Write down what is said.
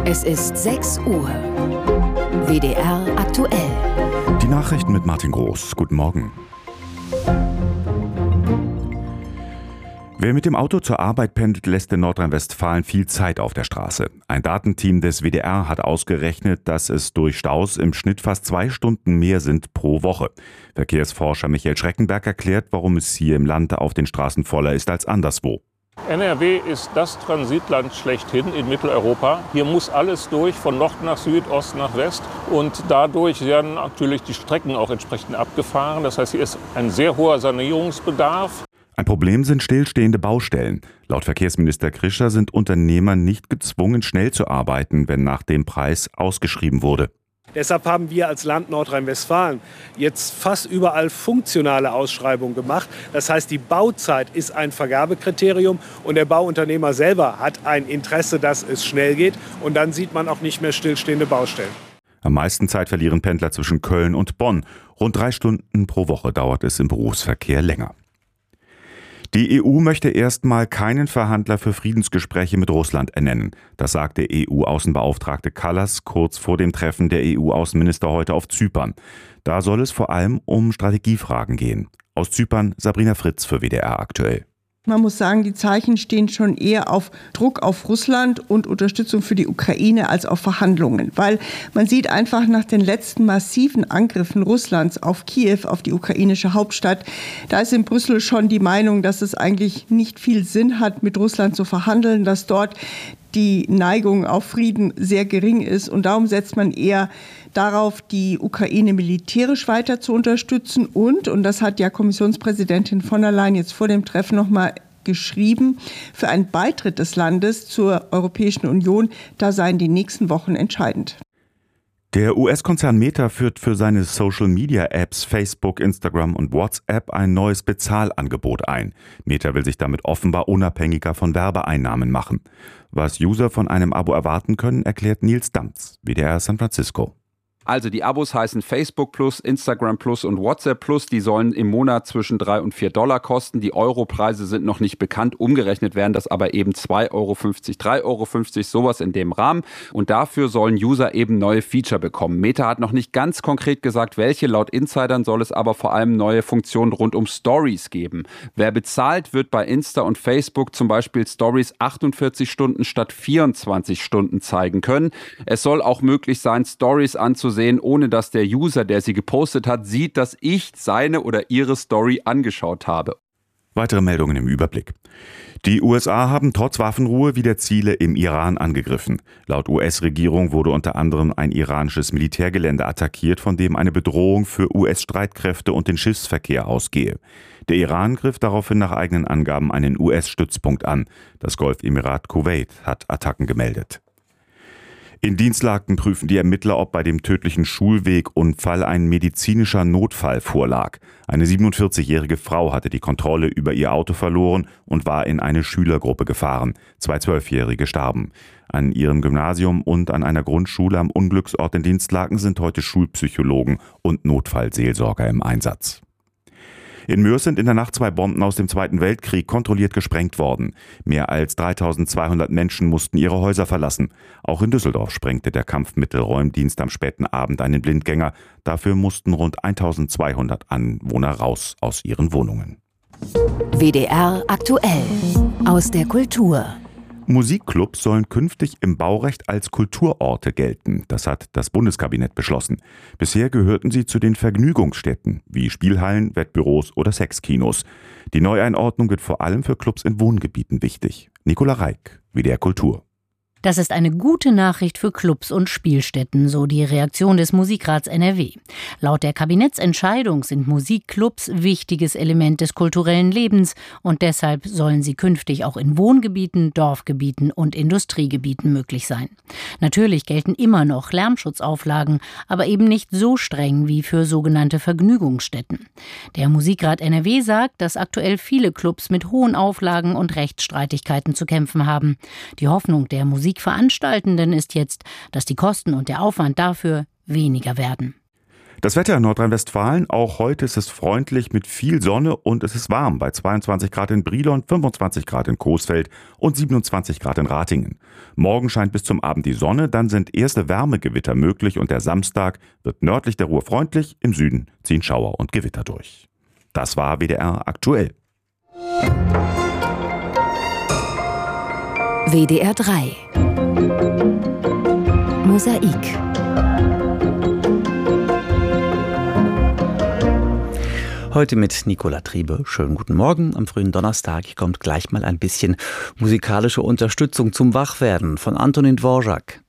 Es ist 6 Uhr. WDR aktuell. Die Nachrichten mit Martin Groß. Guten Morgen. Wer mit dem Auto zur Arbeit pendelt, lässt in Nordrhein-Westfalen viel Zeit auf der Straße. Ein Datenteam des WDR hat ausgerechnet, dass es durch Staus im Schnitt fast 2 Stunden mehr sind pro Woche. Verkehrsforscher Michael Schreckenberg erklärt, warum es hier im Land auf den Straßen voller ist als anderswo. NRW ist das Transitland schlechthin in Mitteleuropa. Hier muss alles durch, von Nord nach Süd, Ost nach West. Und dadurch werden natürlich die Strecken auch entsprechend abgefahren. Das heißt, hier ist ein sehr hoher Sanierungsbedarf. Ein Problem sind stillstehende Baustellen. Laut Verkehrsminister Krischer sind Unternehmer nicht gezwungen, schnell zu arbeiten, wenn nach dem Preis ausgeschrieben wurde. Deshalb haben wir als Land Nordrhein-Westfalen jetzt fast überall funktionale Ausschreibungen gemacht. Das heißt, die Bauzeit ist ein Vergabekriterium und der Bauunternehmer selber hat ein Interesse, dass es schnell geht. Und dann sieht man auch nicht mehr stillstehende Baustellen. Am meisten Zeit verlieren Pendler zwischen Köln und Bonn. Rund 3 Stunden pro Woche dauert es im Berufsverkehr länger. Die EU möchte erstmal keinen Verhandler für Friedensgespräche mit Russland ernennen. Das sagte EU-Außenbeauftragte Kallas kurz vor dem Treffen der EU-Außenminister heute auf Zypern. Da soll es vor allem um Strategiefragen gehen. Aus Zypern Sabrina Fritz für WDR aktuell. Man muss sagen, die Zeichen stehen schon eher auf Druck auf Russland und Unterstützung für die Ukraine als auf Verhandlungen. Weil man sieht einfach nach den letzten massiven Angriffen Russlands auf Kiew, auf die ukrainische Hauptstadt, da ist in Brüssel schon die Meinung, dass es eigentlich nicht viel Sinn hat, mit Russland zu verhandeln, dass dort die Neigung auf Frieden sehr gering ist. Und darum setzt man eher darauf, die Ukraine militärisch weiter zu unterstützen und das hat ja Kommissionspräsidentin von der Leyen jetzt vor dem Treffen nochmal geschrieben, für einen Beitritt des Landes zur Europäischen Union, da seien die nächsten Wochen entscheidend. Der US-Konzern Meta führt für seine Social-Media-Apps Facebook, Instagram und WhatsApp ein neues Bezahlangebot ein. Meta will sich damit offenbar unabhängiger von Werbeeinnahmen machen. Was User von einem Abo erwarten können, erklärt Nils Damz, WDR San Francisco. Also die Abos heißen Facebook Plus, Instagram Plus und WhatsApp Plus. Die sollen im Monat zwischen $3 und $4 kosten. Die Europreise sind noch nicht bekannt. Umgerechnet wären das aber eben 2,50 Euro, 3,50 Euro, sowas in dem Rahmen. Und dafür sollen User eben neue Feature bekommen. Meta hat noch nicht ganz konkret gesagt, welche. Laut Insidern soll es aber vor allem neue Funktionen rund um Stories geben. Wer bezahlt, wird bei Insta und Facebook zum Beispiel Stories 48 Stunden statt 24 Stunden zeigen können. Es soll auch möglich sein, Stories anzusehen, ohne dass der User, der sie gepostet hat, sieht, dass ich seine oder ihre Story angeschaut habe. Weitere Meldungen im Überblick. Die USA haben trotz Waffenruhe wieder Ziele im Iran angegriffen. Laut US-Regierung wurde unter anderem ein iranisches Militärgelände attackiert, von dem eine Bedrohung für US-Streitkräfte und den Schiffsverkehr ausgehe. Der Iran griff daraufhin nach eigenen Angaben einen US-Stützpunkt an. Das Golfemirat Kuwait hat Attacken gemeldet. In Dienstlaken prüfen die Ermittler, ob bei dem tödlichen Schulwegunfall ein medizinischer Notfall vorlag. Eine 47-jährige Frau hatte die Kontrolle über ihr Auto verloren und war in eine Schülergruppe gefahren. 2 12-Jährige starben. An ihrem Gymnasium und an einer Grundschule am Unglücksort in Dienstlaken sind heute Schulpsychologen und Notfallseelsorger im Einsatz. In Moers sind in der Nacht 2 Bomben aus dem Zweiten Weltkrieg kontrolliert gesprengt worden. Mehr als 3200 Menschen mussten ihre Häuser verlassen. Auch in Düsseldorf sprengte der Kampfmittelräumdienst am späten Abend einen Blindgänger. Dafür mussten rund 1200 Anwohner raus aus ihren Wohnungen. WDR aktuell. Aus der Kultur. Musikclubs sollen künftig im Baurecht als Kulturorte gelten. Das hat das Bundeskabinett beschlossen. Bisher gehörten sie zu den Vergnügungsstätten, wie Spielhallen, Wettbüros oder Sexkinos. Die Neueinordnung wird vor allem für Clubs in Wohngebieten wichtig. Nicola Reik, WDR Kultur. Das ist eine gute Nachricht für Clubs und Spielstätten, so die Reaktion des Musikrats NRW. Laut der Kabinettsentscheidung sind Musikclubs wichtiges Element des kulturellen Lebens und deshalb sollen sie künftig auch in Wohngebieten, Dorfgebieten und Industriegebieten möglich sein. Natürlich gelten immer noch Lärmschutzauflagen, aber eben nicht so streng wie für sogenannte Vergnügungsstätten. Der Musikrat NRW sagt, dass aktuell viele Clubs mit hohen Auflagen und Rechtsstreitigkeiten zu kämpfen haben. Die Hoffnung der Musikveranstaltenden ist jetzt, dass die Kosten und der Aufwand dafür weniger werden. Das Wetter in Nordrhein-Westfalen, auch heute ist es freundlich mit viel Sonne und es ist warm bei 22 Grad in Brilon, 25 Grad in Coesfeld und 27 Grad in Ratingen. Morgen scheint bis zum Abend die Sonne, dann sind erste Wärmegewitter möglich und der Samstag wird nördlich der Ruhr freundlich, im Süden ziehen Schauer und Gewitter durch. Das war WDR aktuell. WDR 3 Mosaik. Heute mit Nicola Triebe. Schönen guten Morgen. Am frühen Donnerstag kommt gleich mal ein bisschen musikalische Unterstützung zum Wachwerden von Antonin Dvorak.